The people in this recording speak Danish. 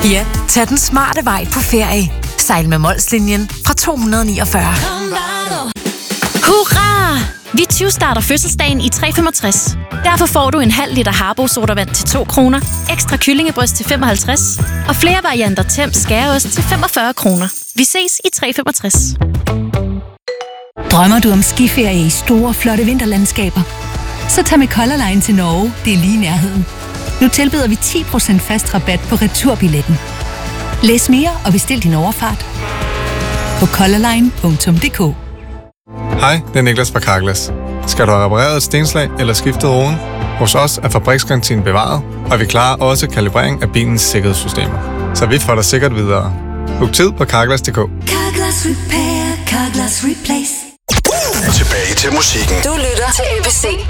Ja, tag den smarte vej på ferie. Sejl med Molslinjen fra 249. Hurra! Vi 20 starter fødselsdagen i 365. Derfor får du en halv liter Harbo sodavand til 2 kroner, ekstra kyllingebryst til 55 og flere varianter Temp skæreost til 45 kroner. Vi ses i 365. Drømmer du om skiferie i store, flotte vinterlandskaber? Så tag med Color Line til Norge, det er lige i nærheden. Nu tilbyder vi 10% fast rabat på returbilletten. Læs mere og bestil din overfart på colorline.dk. Hej, det er Niklas fra Carglass. Skal du have repareret et stenslag eller skiftet roden? Hos os er fabriksgarantien bevaret, og vi klarer også kalibrering af bilens sikkerhedssystemer. Så vi får dig sikkert videre. Book tid på Carglass.dk. Carglass Repair, Carglass Replace. Tilbage til musikken. Du lytter til ABC.